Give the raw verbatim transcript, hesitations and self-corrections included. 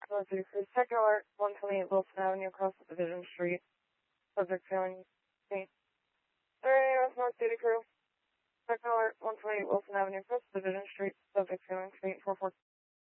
North City Crew. Second alert, one twenty-eight Wilson Avenue across Division Street. Subject failing me. thirty North City Crew. Second alert, one twenty-eight Wilson Avenue across Division Street. Subject failing me. four four.